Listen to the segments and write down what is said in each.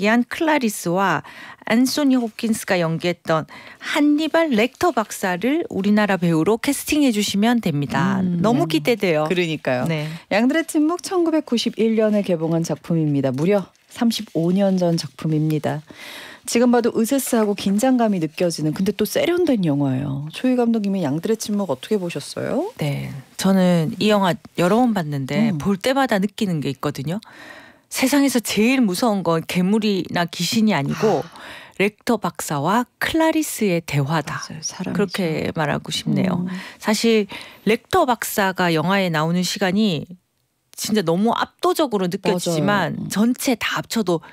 연기한 클라리스와 안소니 홉킨스가 연기했던 한니발 렉터 박사를 우리나라 배우로 캐스팅해 주시면 됩니다. 너무 기대돼요. 그러니까요. 네. 양들의 침묵 1991년에 개봉한 작품입니다. 무려 35년 전 작품입니다. 지금 봐도 으스스하고 긴장감이 느껴지는 근데 또 세련된 영화예요. 초희 감독님이 양들의 침묵 어떻게 보셨어요? 네, 저는 이 영화 여러 번 봤는데 볼 때마다 느끼는 게 있거든요. 세상에서 제일 무서운 건 괴물이나 귀신이 아니고 렉터 박사와 클라리스의 대화다. 맞아요, 그렇게 말하고 싶네요. 사실 렉터 박사가 영화에 나오는 시간이 진짜 너무 압도적으로 느껴지지만 맞아요. 전체 다 합쳐도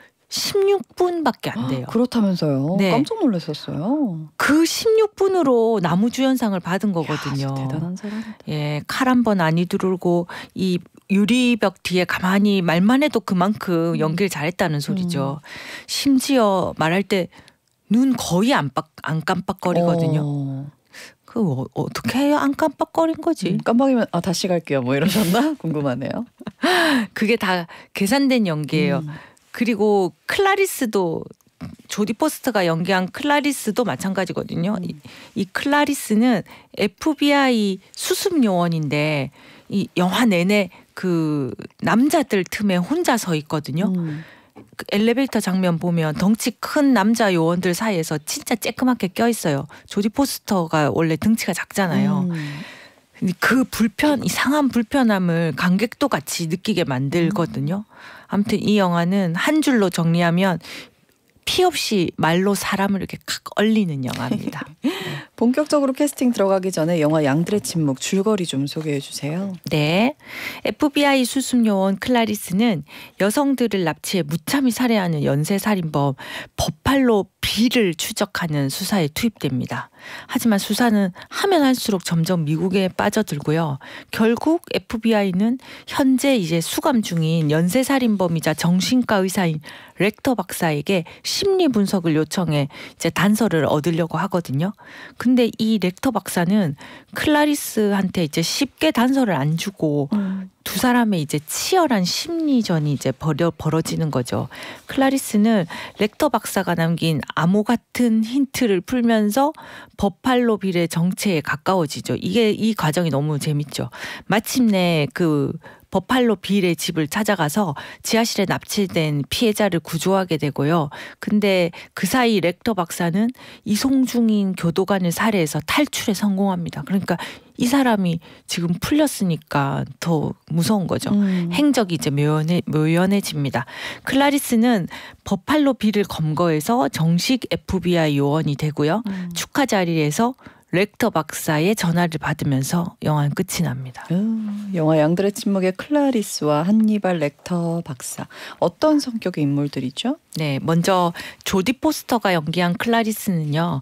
16분밖에 안 돼요. 그렇다면서요? 네. 깜짝 놀랐었어요. 그 16분으로 나무주연상을 받은 거거든요. 야, 대단한 사람이다. 예, 칼 한 번 안 휘두르고 이 유리벽 뒤에 가만히 말만 해도 그만큼 연기를 잘했다는 소리죠. 심지어 말할 때 눈 거의 안 깜빡거리거든요. 그 어떻게 안 깜빡거린 거지? 깜빡이면 다시 갈게요 뭐 이러셨나? 궁금하네요. 그게 다 계산된 연기예요. 그리고 클라리스도 조디 포스터가 연기한 클라리스도 마찬가지거든요. 이 클라리스는 FBI 수습 요원인데 이 영화 내내 그 남자들 틈에 혼자 서 있거든요. 그 엘리베이터 장면 보면 덩치 큰 남자 요원들 사이에서 진짜 쬐끄맣게 껴있어요. 조디 포스터가 원래 등치가 작잖아요. 그 이상한 불편함을 관객도 같이 느끼게 만들거든요. 아무튼 이 영화는 한 줄로 정리하면 피 없이 말로 사람을 이렇게 칵 얼리는 영화입니다. 본격적으로 캐스팅 들어가기 전에 영화 양들의 침묵 줄거리 좀 소개해 주세요. 네. FBI 수습요원 클라리스는 여성들을 납치해 무참히 살해하는 연쇄살인범 버팔로 빌을 추적하는 수사에 투입됩니다. 하지만 수사는 하면 할수록 점점 미국에 빠져들고요. 결국 FBI는 현재 이제 수감 중인 연쇄살인범이자 정신과 의사인 렉터 박사에게 심리 분석을 요청해 이제 단서를 얻으려고 하거든요. 근데 이 렉터 박사는 클라리스한테 이제 쉽게 단서를 안 주고 두 사람의 이제 치열한 심리전이 이제 벌어지는 거죠. 클라리스는 렉터 박사가 남긴 암호 같은 힌트를 풀면서 버팔로 빌의 정체에 가까워지죠. 이 과정이 너무 재밌죠. 마침내 그 버팔로 빌의 집을 찾아가서 지하실에 납치된 피해자를 구조하게 되고요. 근데 그 사이 렉터 박사는 이송 중인 교도관을 살해해서 탈출에 성공합니다. 그러니까 이 사람이 지금 풀렸으니까 더 무서운 거죠. 행적이 이제 묘연해집니다. 클라리스는 버팔로 빌을 검거해서 정식 FBI 요원이 되고요. 축하 자리에서 렉터 박사의 전화를 받으면서 영화는 끝이 납니다. 영화 양들의 침묵의 클라리스와 한니발 lek터 박사. 어떤 성격의 인물들이죠? 네, 먼저 조디 포스터가 연기한 클라리스는요.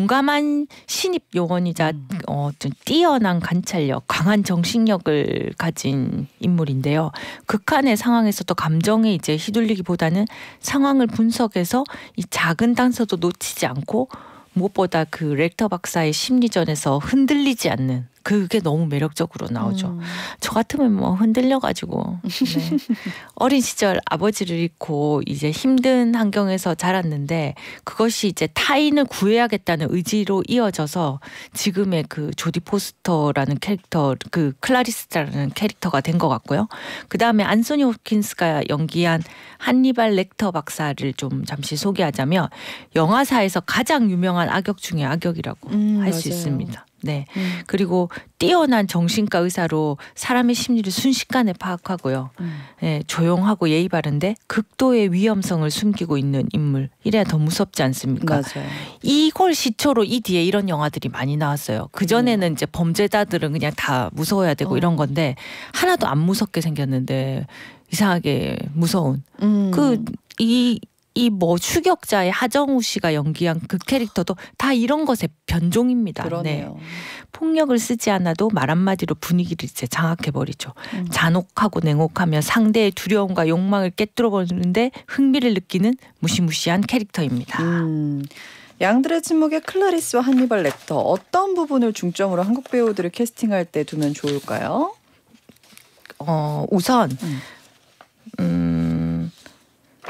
용감한 신입 요원이자 좀 뛰어난 관찰력, 강한 정신력을 가진 인물인데요. 극한의 상황에서도 감정에 이제 휘둘리기보다는 상황을 분석해서 이 작은 단서도 놓치지 않고 무엇보다 그 렉터 박사의 심리전에서 흔들리지 않는 그게 너무 매력적으로 나오죠. 저 같으면 뭐 흔들려가지고 네. 어린 시절 아버지를 잃고 이제 힘든 환경에서 자랐는데 그것이 이제 타인을 구해야겠다는 의지로 이어져서 지금의 그 조디 포스터라는 캐릭터, 그 클라리스라는 캐릭터가 된 것 같고요. 그 다음에 안소니 홉킨스가 연기한 한니발 렉터 박사를 좀 잠시 소개하자면 영화사에서 가장 유명한 악역 중에 악역이라고 할 수 있습니다. 네. 그리고 뛰어난 정신과 의사로 사람의 심리를 순식간에 파악하고요. 네, 조용하고 예의 바른데 극도의 위험성을 숨기고 있는 인물. 이래야 더 무섭지 않습니까? 맞아요. 이걸 시초로 이 뒤에 이런 영화들이 많이 나왔어요. 그전에는 이제 범죄자들은 그냥 다 무서워야 되고 이런 건데 하나도 안 무섭게 생겼는데 이상하게 무서운. 이 뭐 추격자의 하정우 씨가 연기한 그 캐릭터도 다 이런 것의 변종입니다. 그러네요. 네. 폭력을 쓰지 않아도 말 한마디로 분위기를 이제 장악해버리죠. 잔혹하고 냉혹하며 상대의 두려움과 욕망을 깨뚫어버리는데 흥미를 느끼는 무시무시한 캐릭터입니다. 양들의 침묵의 클라리스와 한니발 렉터 어떤 부분을 중점으로 한국 배우들을 캐스팅할 때 두면 좋을까요? 우선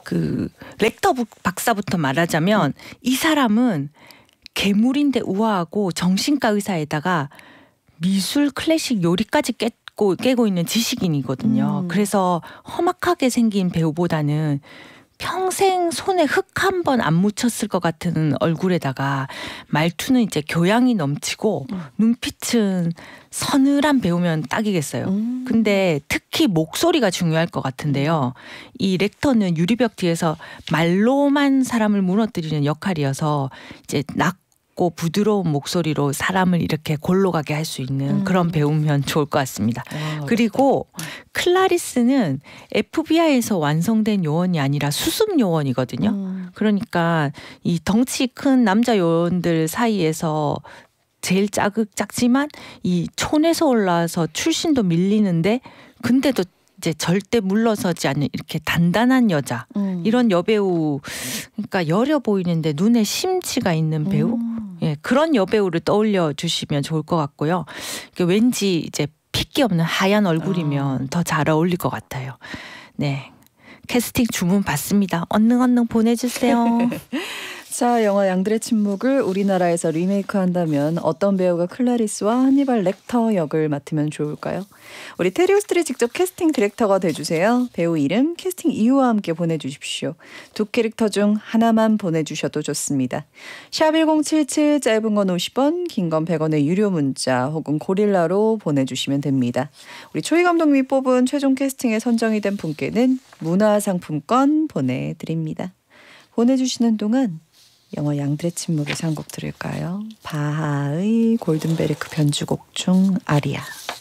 그 렉터 박사부터 말하자면 이 사람은 괴물인데 우아하고 정신과 의사에다가 미술 클래식 요리까지 깨고 있는 지식인이거든요. 그래서 험악하게 생긴 배우보다는 평생 손에 흙 한 번 안 묻혔을 것 같은 얼굴에다가 말투는 이제 교양이 넘치고 눈빛은 서늘한 배우면 딱이겠어요. 근데 특히 목소리가 중요할 것 같은데요. 이 렉터는 유리벽 뒤에서 말로만 사람을 무너뜨리는 역할이어서 이제 낮고 부드러운 목소리로 사람을 이렇게 골로 가게 할 수 있는 그런 배우면 좋을 것 같습니다. 그리고 클라리스는 FBI에서 완성된 요원이 아니라 수습 요원이거든요. 그러니까 이 덩치 큰 남자 요원들 사이에서 제일 작지만 이 촌에서 올라와서 출신도 밀리는데 근데도 이제 절대 물러서지 않는 이렇게 단단한 여자 이런 여배우 그러니까 여려 보이는데 눈에 심취가 있는 배우 예, 그런 여배우를 떠올려 주시면 좋을 것 같고요. 왠지 이제 핏기 없는 하얀 얼굴이면 더 잘 어울릴 것 같아요. 네, 캐스팅 주문 받습니다. 얼른 보내주세요. 자, 영화 양들의 침묵을 우리나라에서 리메이크한다면 어떤 배우가 클라리스와 한니발 렉터 역을 맡으면 좋을까요? 우리 테리우스들이 직접 캐스팅 디렉터가 돼주세요. 배우 이름, 캐스팅 이유와 함께 보내주십시오. 두 캐릭터 중 하나만 보내주셔도 좋습니다. 샵 1077 짧은 건 50원, 긴 건 100원의 유료 문자 혹은 고릴라로 보내주시면 됩니다. 우리 초희 감독님이 뽑은 최종 캐스팅에 선정이 된 분께는 문화상품권 보내드립니다. 보내주시는 동안 영화 양들의 침묵에서 한 곡 들을까요? 바하의 골든베르크 변주곡 중 아리아.